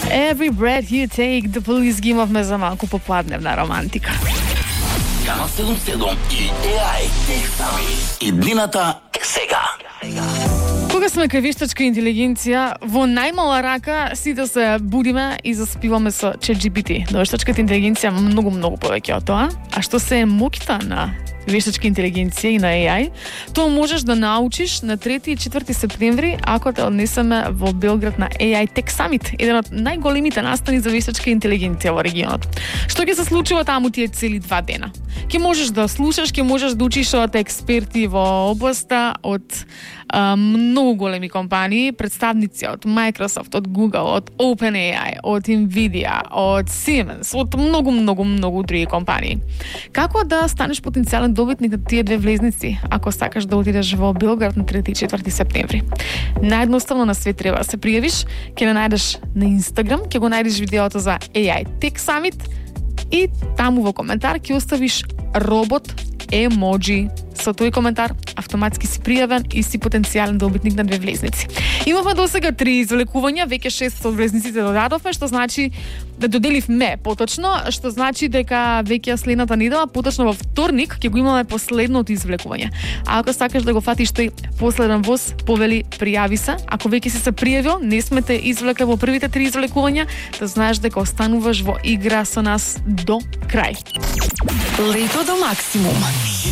Every breath you take, The Police ги имавме за малку попладневна романтика. Канал 77 и AI текстами. Иднината е сега. Кога сме кај вештачка интелигенција, во најмала рака сите се будиме и заспиваме со ChatGPT. Но вештачката интелигенција многу повеќе од тоа. А што се е моќта на вештачка интелигенција и на AI, тоа можеш да научиш на 3 и 4 септември ако те однесеме во Белград на AI Tech Summit, еден од најголемите настани за вештачка интелигенција во регионот. Што ќе се случува таму тие цели 2 дена? Ќе можеш да слушаш, ќе можеш да учиш од експерти во областа, од многу големи компании, представници од Microsoft, од Google, од OpenAI, од Nvidia, од Siemens, од многу други компании. Како да станеш потенцијален добитник на тие две влезници, ако сакаш да отидеш во Белград на 3 и 4 септември? Наједноставно на свет треба да се пријавиш, ќе ме најдеш на Instagram, ќе го најдеш видеото за AI Tech Summit и таму во коментар ќе оставиш робот емоджи. Со тој коментар автоматски си пријавен и си потенцијален добитник на две влезници. Имавме досега 3 извлекувања, веќе 6 од влезниците додадовме, што значи да доделивме поточно, што значи дека веќе следната недела, поточно во вторник, ќе го имаме последното извлекување. А ако сакаш да го фатиш тој последен воз, повели пријави се. Ако веќе си се пријавил, не сме те извлекле во првите 3 извлекувања, да знаеш дека остануваш во игра со нас до крај. Лето до максимум.